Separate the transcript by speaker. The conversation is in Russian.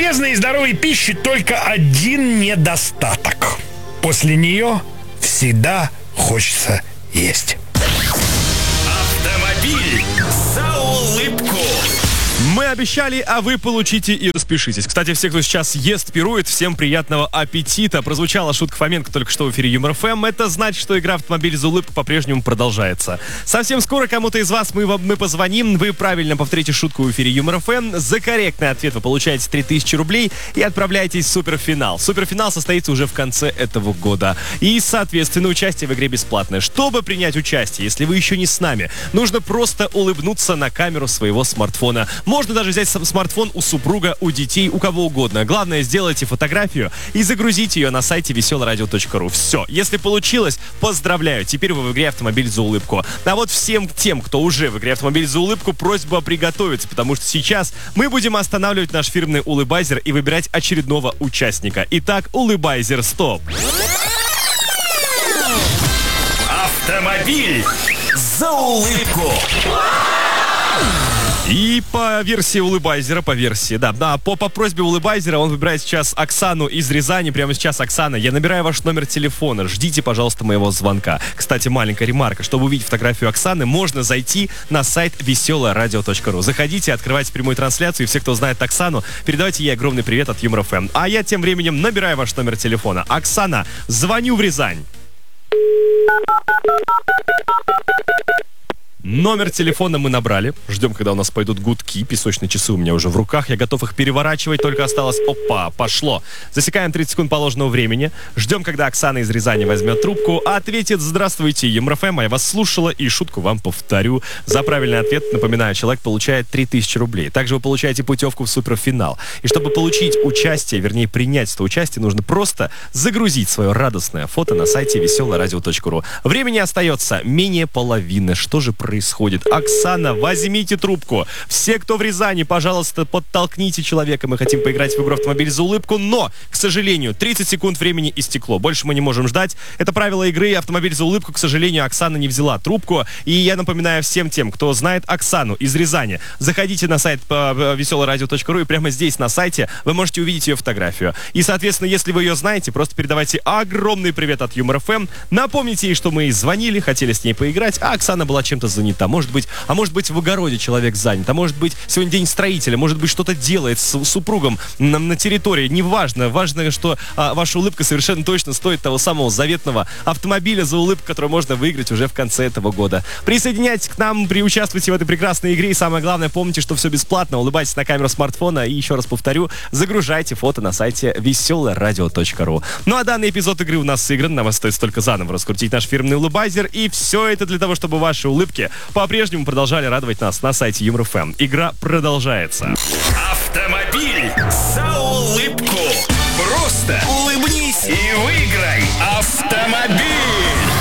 Speaker 1: полезной и здоровой пищи только один недостаток. После нее всегда хочется есть.
Speaker 2: Автомобиль за улыбку.
Speaker 3: Мы обещали, а вы получите и распишитесь. Кстати, все, кто сейчас ест, пирует, всем приятного аппетита. Прозвучала шутка Фоменко только что в эфире Юмор ФМ. Это значит, что игра «Автомобиль за улыбку» по-прежнему продолжается. Совсем скоро кому-то из вас мы позвоним. Вы правильно повторите шутку в эфире Юмор ФМ. За корректный ответ вы получаете 3000 рублей и отправляетесь в суперфинал. Суперфинал состоится уже в конце этого года. И, соответственно, участие в игре бесплатное. Чтобы принять участие, если вы еще не с нами, нужно просто улыбнуться на камеру своего смартфона. Можно даже взять смартфон у супруга, у детей, у кого угодно. Главное, сделайте фотографию и загрузите ее на сайте veselaradio.ru. Все. Если получилось, поздравляю. Теперь вы в игре «Автомобиль за улыбку». А вот всем тем, кто уже в игре «Автомобиль за улыбку», просьба приготовиться, потому что сейчас мы будем останавливать наш фирменный улыбайзер и выбирать очередного участника. Итак, улыбайзер, стоп.
Speaker 2: Автомобиль за улыбку.
Speaker 3: И по версии улыбайзера, по просьбе улыбайзера он выбирает сейчас Оксану из Рязани. Прямо сейчас, Оксана, я набираю ваш номер телефона. Ждите, пожалуйста, моего звонка. Кстати, маленькая ремарка. Чтобы увидеть фотографию Оксаны, можно зайти на сайт veselaradio.ru. Заходите, открывайте прямую трансляцию. И все, кто знает Оксану, передавайте ей огромный привет от Юмор ФМ. А я тем временем набираю ваш номер телефона. Оксана, звоню в Рязань. Номер телефона мы набрали. Ждем, когда у нас пойдут гудки. Песочные часы у меня уже в руках. Я готов их переворачивать. Только осталось... Опа, пошло. Засекаем 30 секунд положенного времени. Ждем, когда Оксана из Рязани возьмет трубку. Ответит: здравствуйте, Юмор ФМ. Я вас слушала и шутку вам повторю. За правильный ответ, напоминаю, человек получает 3000 рублей. Также вы получаете путевку в суперфинал. И чтобы получить участие, вернее принять это участие, нужно просто загрузить свое радостное фото на сайте veselaradio.ru. Времени остается менее половины. Что же происходит? Оксана, возьмите трубку. Все, кто в Рязани, пожалуйста, подтолкните человека. Мы хотим поиграть в игру «Автомобиль за улыбку», но, к сожалению, 30 секунд времени истекло. Больше мы не можем ждать. Это правило игры «Автомобиль за улыбку». К сожалению, Оксана не взяла трубку. И я напоминаю всем тем, кто знает Оксану из Рязани, заходите на сайт veselaradio.ru, и прямо здесь, на сайте, вы можете увидеть ее фотографию. И, соответственно, если вы ее знаете, просто передавайте огромный привет от Юмор ФМ. Напомните ей, что мы ей звонили, хотели с ней поиграть, а Оксана была чем-то занята. Может быть, в огороде человек занят, а может быть, сегодня день строителя, может быть, что-то делает с супругом на территории. Неважно. Важно, что ваша улыбка совершенно точно стоит того самого заветного автомобиля за улыбку, который можно выиграть уже в конце этого года. Присоединяйтесь к нам, приучаствуйте в этой прекрасной игре. И самое главное, помните, что все бесплатно. Улыбайтесь на камеру смартфона. И еще раз повторю, загружайте фото на сайте veselaradio.ru. Ну а данный эпизод игры у нас сыгран. Нам остается только заново раскрутить наш фирменный улыбайзер. И все это для того, чтобы ваши улыбки по-прежнему продолжали радовать нас на сайте Юмор ФМ. Игра продолжается.
Speaker 2: Автомобиль за улыбку. Просто улыбнись и выиграй автомобиль.